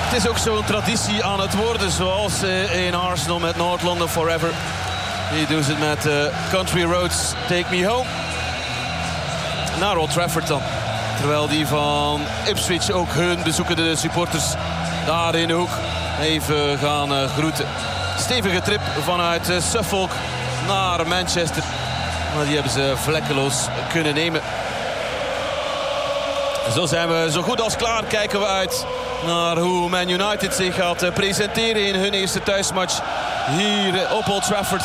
Het is ook zo'n traditie aan het worden, zoals in Arsenal met North London Forever. Hier doen ze het met Country Roads, Take Me Home. Naar Old Trafford dan. Terwijl die van Ipswich ook hun bezoekende supporters daar in de hoek even gaan groeten. Stevige trip vanuit Suffolk naar Manchester. Maar die hebben ze vlekkeloos kunnen nemen. Zo zijn we zo goed als klaar. Kijken we uit naar hoe Man United zich gaat presenteren in hun eerste thuismatch hier op Old Trafford.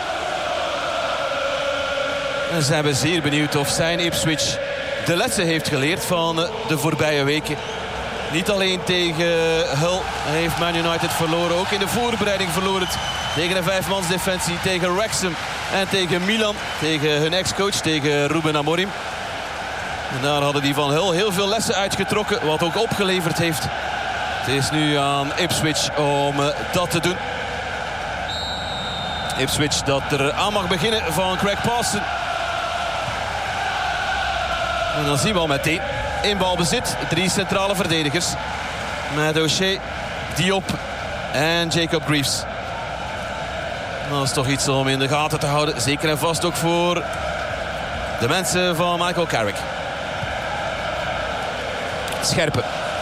En zijn we zeer benieuwd of zijn Ipswich de lessen heeft geleerd van de voorbije weken. Niet alleen tegen Hull heeft Man United verloren. Ook in de voorbereiding verloren het tegen een vijfmansdefensie. Tegen Wrexham en tegen Milan. Tegen hun ex-coach, tegen Ruben Amorim. En daar hadden die van Hull heel veel lessen uitgetrokken. Wat ook opgeleverd heeft. Het is nu aan Ipswich om dat te doen. Ipswich dat er aan mag beginnen van Craig Pawson. En dan zien we al meteen in balbezit 3 centrale verdedigers. Met O'Shea, Diop en Jacob Greaves. Dat is toch iets om in de gaten te houden. Zeker en vast ook voor de mensen van Michael Carrick. Scherpen.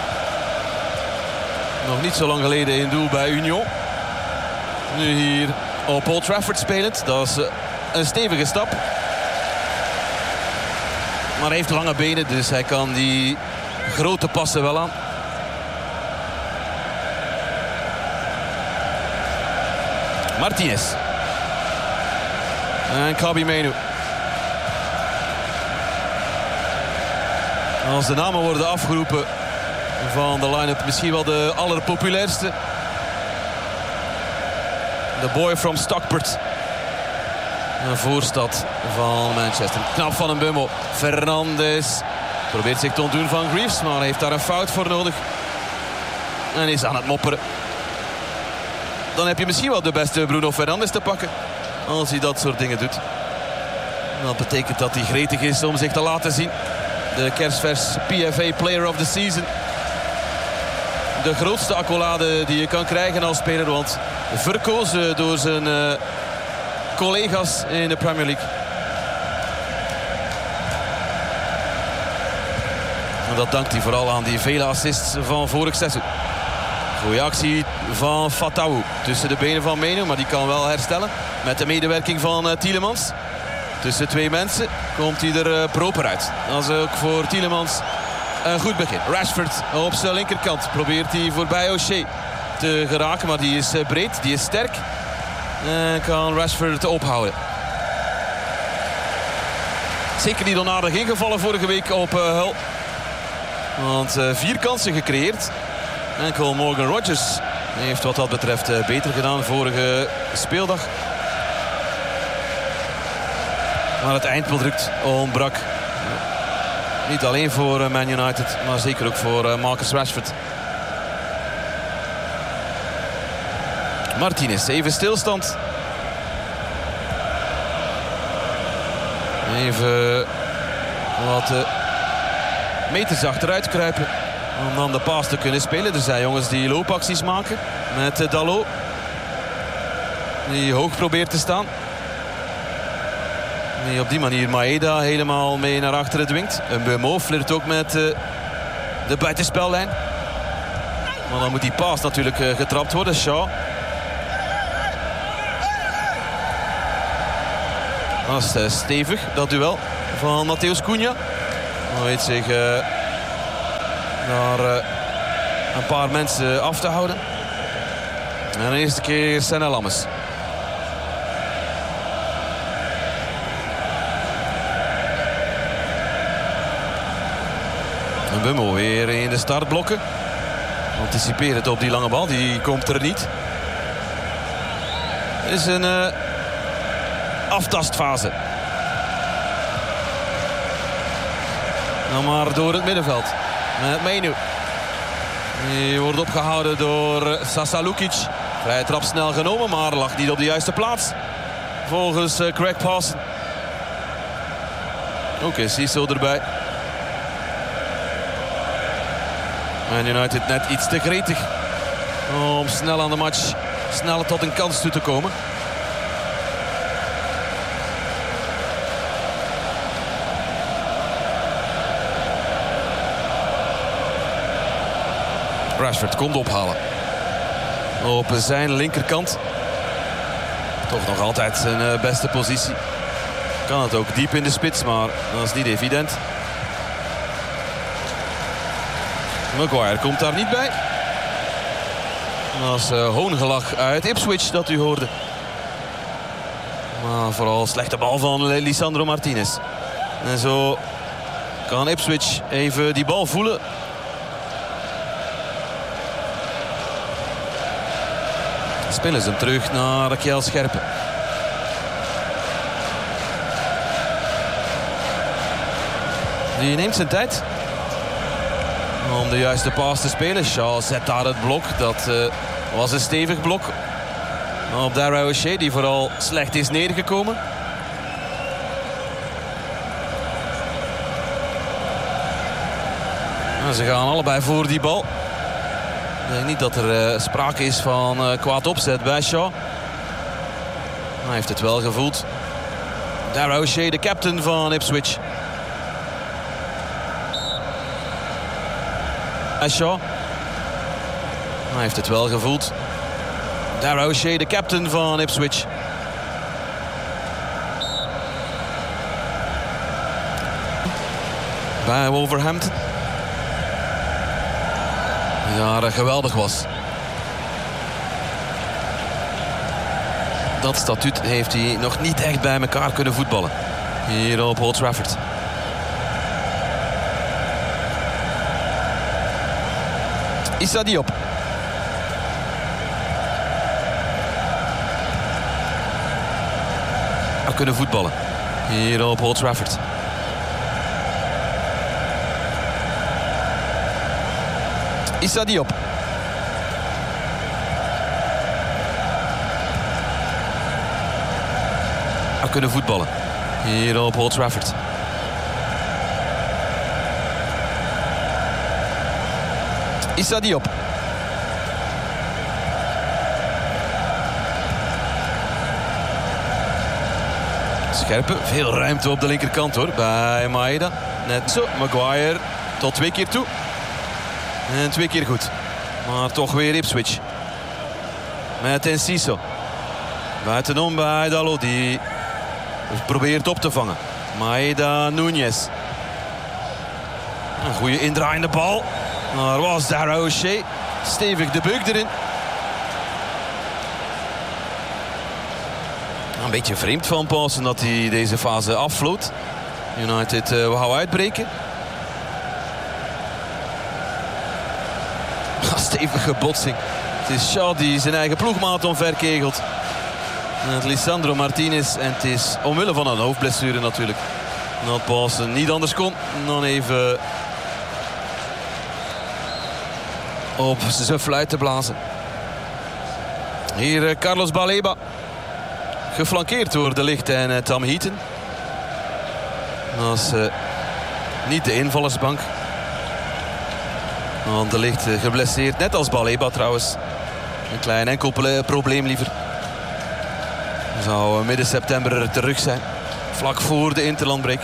Nog niet zo lang geleden in doel bij Union. Nu hier op Old Trafford spelend. Dat is een stevige stap. Maar hij heeft lange benen, dus hij kan die grote passen wel aan. Martinez. En Kabi Menu. Als de namen worden afgeroepen van de line-up, misschien wel de allerpopulairste. The boy from Stockport. Een voorstad van Manchester. Knap van een Bummel. Fernandes probeert zich te ontdoen van Greaves, maar heeft daar een fout voor nodig. En is aan het mopperen. Dan heb je misschien wel de beste Bruno Fernandes te pakken. Als hij dat soort dingen doet. Dat betekent dat hij gretig is om zich te laten zien. De kerstvers PFA Player of the Season. De grootste accolade die je kan krijgen als speler. Want verkozen door zijn collega's in de Premier League. En dat dankt hij vooral aan die vele assists van vorig seizoen. Goeie actie van Fatawu tussen de benen van Menu, maar die kan wel herstellen. Met de medewerking van Tielemans. Tussen 2 mensen komt hij er proper uit. Dat is ook voor Tielemans een goed begin. Rashford op zijn linkerkant probeert hij voorbij O'Shea te geraken, maar die is breed, die is sterk. En kan Rashford het ophouden. Zeker niet onaardig ingevallen vorige week op Hull. Want 4 kansen gecreëerd. Enkel Morgan Rogers heeft wat dat betreft beter gedaan vorige speeldag. Maar het eindproduct ontbrak. Niet alleen voor Man United, maar zeker ook voor Marcus Rashford. Martinez, even stilstand. Even wat meters achteruit kruipen. Om dan de paas te kunnen spelen. Er zijn jongens die loopacties maken. Met Dalot. Die hoog probeert te staan. Die op die manier Maeda helemaal mee naar achteren dwingt. Een Bemo flirt ook met de buitenspellijn. Maar dan moet die paas natuurlijk getrapt worden. Shaw. Dat is stevig, dat duel van Matheus Cunha. Hij weet zich naar een paar mensen af te houden. En de eerste keer Senne Lammers. En Bummel weer in de startblokken. Anticiperend op die lange bal, die komt er niet. Het is een aftastfase. Nou maar door het middenveld. Met Menu. Die wordt opgehouden door Sasa Lukic. Vrije trap snel genomen, maar lag niet op de juiste plaats. Volgens Craig Pawson. Ook is Cecil erbij. Man United net iets te gretig om snel aan de match, snel tot een kans toe te komen. Rashford komt ophalen. Op zijn linkerkant. Toch nog altijd zijn beste positie. Kan het ook diep in de spits, maar dat is niet evident. Maguire komt daar niet bij. Dat is hoongelach uit Ipswich dat u hoorde. Maar vooral slechte bal van Lisandro Martinez. En zo kan Ipswich even die bal voelen. Spelen ze hem terug naar Raquel Scherpen. Die neemt zijn tijd om de juiste paas te spelen. Shaw zet daar het blok. Dat was een stevig blok op Dara O'Shea, die vooral slecht is neergekomen. En ze gaan allebei voor die bal. Ik denk niet dat er sprake is van kwaad opzet bij Shaw. Hij heeft het wel gevoeld. Dara O'Shea, de captain van Ipswich. Shaw. Hij heeft het wel gevoeld. Dara O'Shea, de captain van Ipswich. Bij Wolverhampton. Ja, dat geweldig was. Dat statuut heeft hij nog niet echt bij elkaar kunnen voetballen. Hier op Old Trafford. Issa Diop. Kunnen voetballen. Hier op Old Trafford. Issa Diop. Kunnen voetballen. Hier op Old Trafford. Issa Diop. Scherpen, veel ruimte op de linkerkant hoor, bij Maeda. Net zo, Maguire tot 2 keer toe. En 2 keer goed. Maar toch weer Ipswich. Met Enciso. Buitenom bij Dalot, die probeert op te vangen. Maeda Núñez. Een goede indraaiende bal. Daar was Dara O'Shea. Stevig de beuk erin. Een beetje vreemd van Paulsen dat hij deze fase afvloot. United wou uitbreken. Stevige botsing. Het is Shaw die zijn eigen ploegmaat omverkegelt. En het Lisandro Martinez. En het is omwille van een hoofdblessure natuurlijk. Dat Paulsen niet anders kon dan even op zijn fluit te blazen. Hier Carlos Baleba. Geflankeerd door De Ligt en Tom Heaton. Dat is niet de invallersbank. Want De Ligt geblesseerd. Net als Baleba trouwens. Een klein enkel probleem liever. Zou midden september terug zijn. Vlak voor de interlandbreak.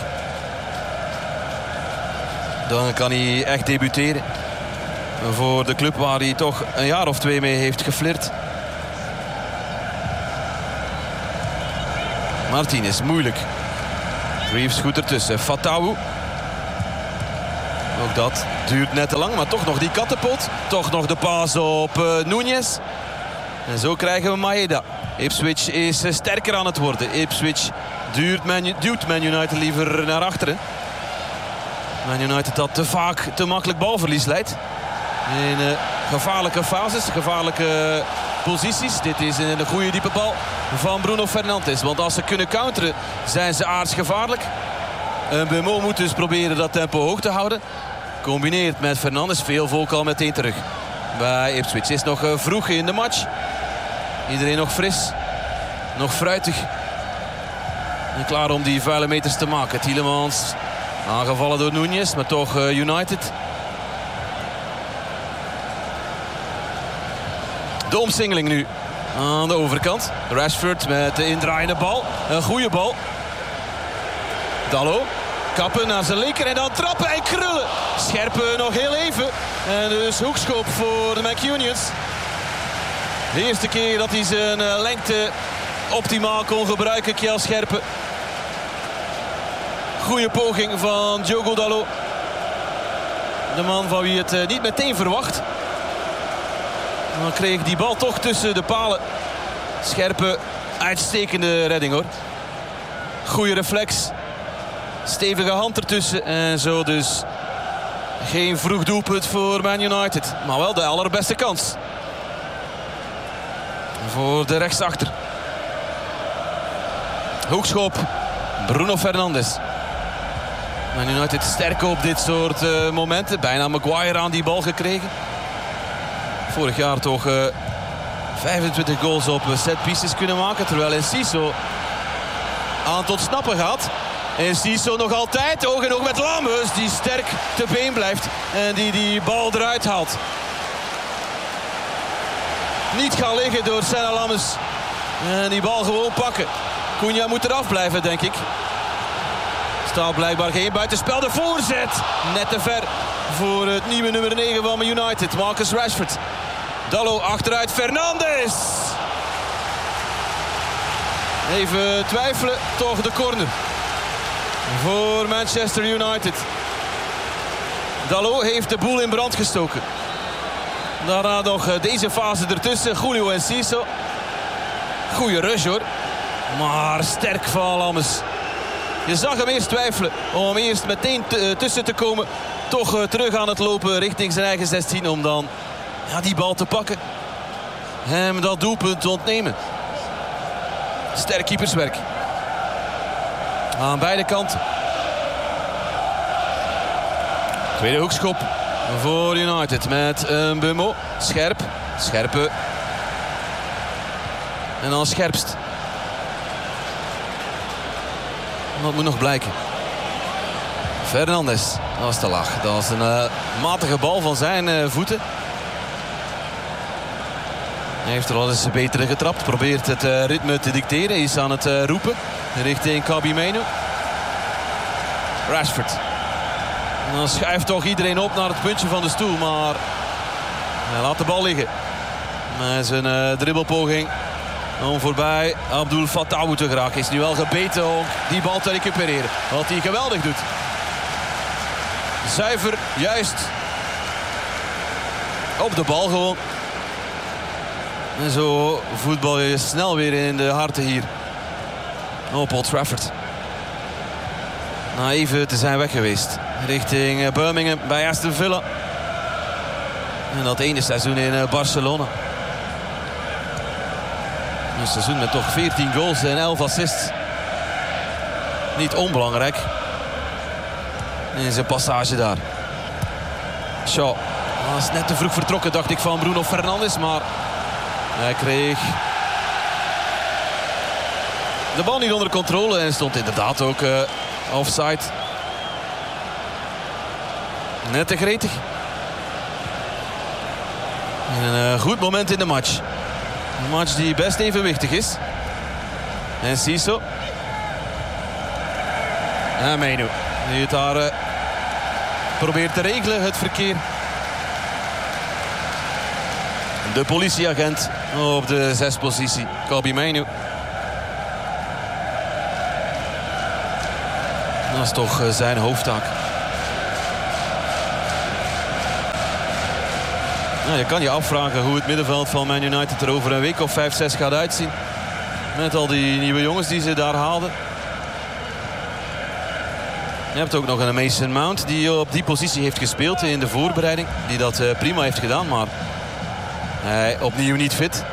Dan kan hij echt debuteren. Voor de club waar hij toch een jaar of 2 mee heeft geflirt. Martinez, moeilijk. Greaves goed ertussen. Fatawu. Ook dat duurt net te lang, maar toch nog die kattenpot. Toch nog de paas op Núñez. En zo krijgen we Maeda. Ipswich is sterker aan het worden. Ipswich duwt Man United liever naar achteren. Man United dat te vaak te makkelijk balverlies leidt. In gevaarlijke fases, gevaarlijke posities. Dit is een goede diepe bal van Bruno Fernandes. Want als ze kunnen counteren zijn ze aardsgevaarlijk. Mbeumo moet dus proberen dat tempo hoog te houden. Combineert met Fernandes. Veel volk al meteen terug bij Ipswich. Het is nog vroeg in de match. Iedereen nog fris. Nog fruitig. En klaar om die vuile meters te maken. Tielemans aangevallen door Núñez. Maar toch United. De omsingeling nu aan de overkant. Rashford met de indraaiende bal. Een goede bal. Dalot. Kappen naar zijn linker en dan trappen en krullen. Scherpen nog heel even. En dus hoekschop voor de Mancunians. De eerste keer dat hij zijn lengte optimaal kon gebruiken, Kjell Scherpen. Goeie poging van Diogo Dalot. De man van wie het niet meteen verwacht. Dan kreeg die bal toch tussen de palen. Scherpen, uitstekende redding hoor. Goeie reflex. Stevige hand ertussen. En zo dus geen vroeg doelpunt voor Man United. Maar wel de allerbeste kans. Voor de rechtsachter. Hoekschop. Bruno Fernandes. Man United sterk op dit soort momenten. Bijna Maguire aan die bal gekregen. Vorig jaar toch 25 goals op set pieces kunnen maken. Terwijl Enciso aan tot snappen gaat. Enciso nog altijd. Oog in oog met Lammers. Die sterk te been blijft. En die bal eruit haalt. Niet gaan liggen door Senna Lammers. En die bal gewoon pakken. Cunha moet eraf blijven, denk ik. Staat blijkbaar geen buitenspel. De voorzet. Net te ver voor het nieuwe nummer 9 van United. Marcus Rashford. Dalot achteruit. Fernandes. Even twijfelen. Toch de corner. Voor Manchester United. Dalot heeft de boel in brand gestoken. Daarna nog deze fase ertussen. Julio Enciso. Goeie rush hoor. Maar sterk van Lammers. Je zag hem eerst twijfelen om eerst meteen tussen te komen. Toch terug aan het lopen richting zijn eigen 16 om dan die bal te pakken. Hem dat doelpunt te ontnemen. Sterk keeperswerk. Aan beide kanten. Tweede hoekschop voor United met Mbeumo. Scherpe. En dan Scherpst. Dat moet nog blijken. Fernandes. Dat was te laag. Dat was een matige bal van zijn voeten. Hij heeft er al eens beter getrapt. Probeert het ritme te dicteren. Hij is aan het roepen richting Kobbie Mainoo. Rashford. En dan schuift toch iedereen op naar het puntje van de stoel. Maar hij laat de bal liggen. Met zijn dribbelpoging om voorbij Abdul Fattah te geraken. Is nu wel gebeten om die bal te recupereren. Wat hij geweldig doet. Zuiver, juist. Op de bal gewoon. En zo voetbal je snel weer in de harten hier. Op Old Trafford. Na even te zijn weg geweest. Richting Birmingham bij Aston Villa. En dat ene seizoen in Barcelona. Een seizoen met toch 14 goals en 11 assists. Niet onbelangrijk. In zijn passage daar. Shaw. Dat is net te vroeg vertrokken, dacht ik, van Bruno Fernandes. Maar hij kreeg de bal niet onder controle. En stond inderdaad ook offside. Net te gretig. Een goed moment in de match. Een match die best evenwichtig is. En Enciso. En Mainoo. Die het daar probeert te regelen, het verkeer. De politieagent op de 6-positie. Kobbie Mainoo. Dat is toch zijn hoofdtaak. Nou, je kan je afvragen hoe het middenveld van Man United er over een week of 5, 6 gaat uitzien. Met al die nieuwe jongens die ze daar haalden. Je hebt ook nog een Mason Mount die op die positie heeft gespeeld in de voorbereiding. Die dat prima heeft gedaan, maar hij opnieuw niet fit.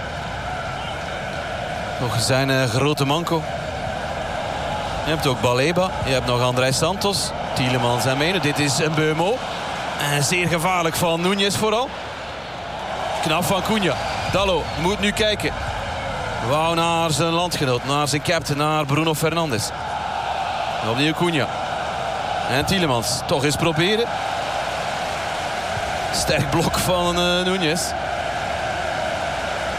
Nog zijn grote manco. Je hebt ook Baleba. Je hebt nog André Santos. Tielemans en Mainoo. Dit is een Mbeumo. En zeer gevaarlijk van Núñez vooral. Knap van Cunha. Dalot moet nu kijken. Wou naar zijn landgenoot. Naar zijn captain. Naar Bruno Fernandes. En opnieuw Cunha. En Tielemans. Toch eens proberen. Sterk blok van Núñez.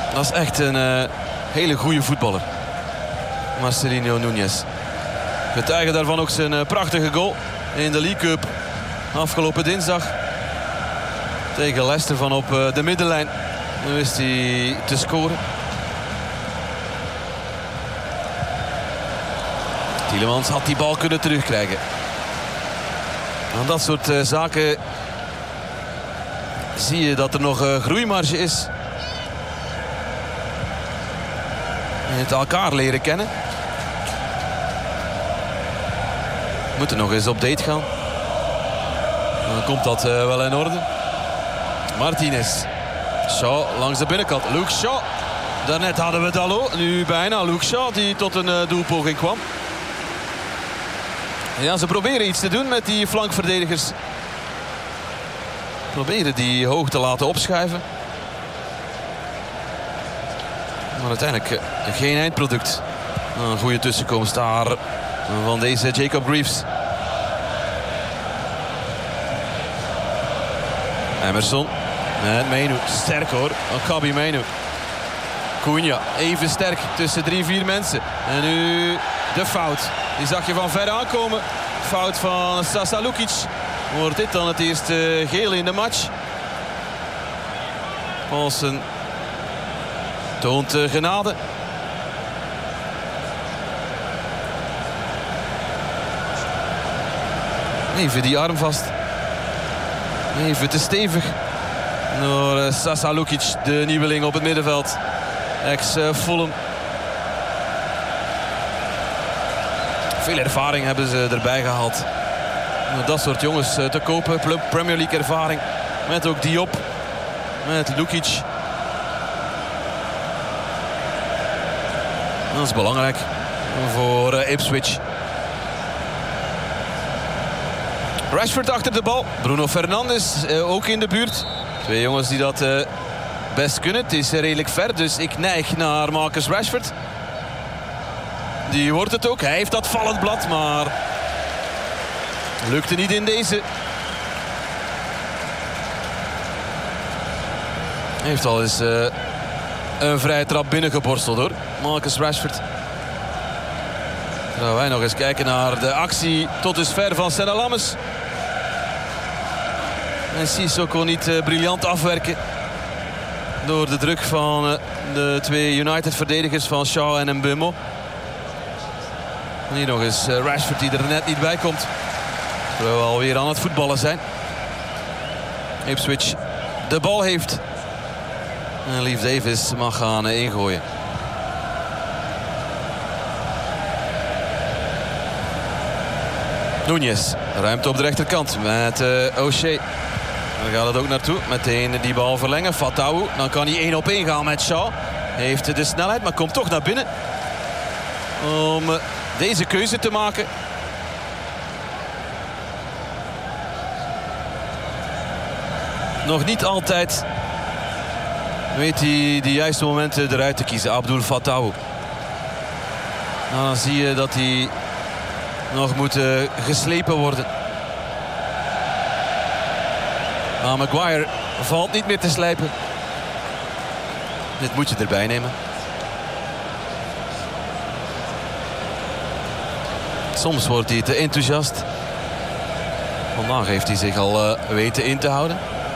Dat is echt een hele goede voetballer. Marcelinho Núñez. Getuige daarvan ook zijn prachtige goal in de League Cup afgelopen dinsdag. Tegen Leicester van op de middenlijn. Dan wist hij te scoren. Tielemans had die bal kunnen terugkrijgen. Aan dat soort zaken zie je dat er nog groeimarge is. En het elkaar leren kennen. We moeten nog eens op date gaan. Dan komt dat wel in orde. Martinez. Shaw langs de binnenkant. Luke Shaw. Daarnet hadden we Dalot. Nu bijna Luke Shaw die tot een doelpoging kwam. Ja, ze proberen iets te doen met die flankverdedigers. Proberen die hoog te laten opschuiven. Maar uiteindelijk geen eindproduct. Een goede tussenkomst daar van deze Jacob Greaves. Emerson met Mainoo. Sterk hoor. Akabi Mainoo. Cunha even sterk tussen 3-4 mensen. En nu de fout. Die zag je van ver aankomen. Fout van Sasa Lukic. Wordt dit dan het eerste geel in de match? Paulsen toont genade. Even die arm vast. Even te stevig. Door Sasa Lukic, de nieuweling op het middenveld. Ex-Fulham. Veel ervaring hebben ze erbij gehaald. Dat soort jongens te kopen. Premier League ervaring. Met ook Diop. Met Lukic. Dat is belangrijk voor Ipswich. Rashford achter de bal. Bruno Fernandes ook in de buurt. Twee jongens die dat best kunnen. Het is redelijk ver, dus ik neig naar Marcus Rashford. Die wordt het ook. Hij heeft dat vallend blad, maar lukte niet in deze. Hij heeft al eens een vrije trap binnengeborsteld hoor. Marcus Rashford. Dan gaan wij nog eens kijken naar de actie tot dusver van Senna Lammes. En Sissoko niet briljant afwerken. Door de druk van de twee United-verdedigers van Shaw en Mbeumo. En hier nog eens Rashford die er net niet bij komt. Terwijl we alweer aan het voetballen zijn. Ipswich de bal heeft. En Leif Davis mag gaan ingooien. Núñez, ruimte op de rechterkant met O'Shea. Daar gaat het ook naartoe. Meteen die bal verlengen. Fatawu. Dan kan hij 1-op-1 gaan met Shaw. Heeft de snelheid, maar komt toch naar binnen. Om deze keuze te maken. Nog niet altijd weet hij de juiste momenten eruit te kiezen. Abdul Fatawu. Nou, dan zie je dat hij nog moet geslepen worden. Maar Maguire valt niet meer te slijpen. Dit moet je erbij nemen. Soms wordt hij te enthousiast. Vandaag heeft hij zich al weten in te houden.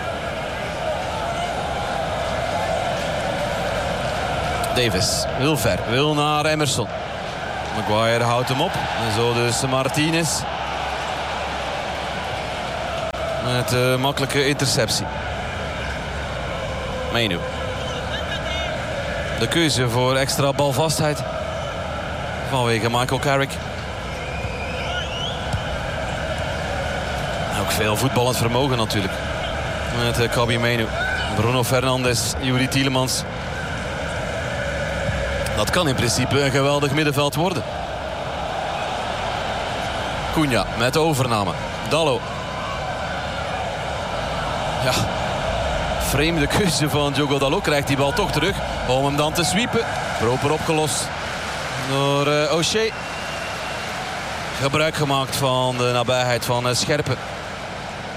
Davis wil ver, wil naar Emerson. Maguire houdt hem op. En zo dus Martinez. Met een makkelijke interceptie. Mainoo. De keuze voor extra balvastheid. Vanwege Michael Carrick. Ook veel voetballend vermogen natuurlijk. Met Kobbie Mainoo. Bruno Fernandes, Youri Tielemans. Dat kan in principe een geweldig middenveld worden. Cunha met de overname. Dalot. Ja, vreemde keuze van Diogo Dalot. Krijgt die bal toch terug om hem dan te sweepen. Proper opgelost door O'Shea. Gebruik gemaakt van de nabijheid van Scherpen.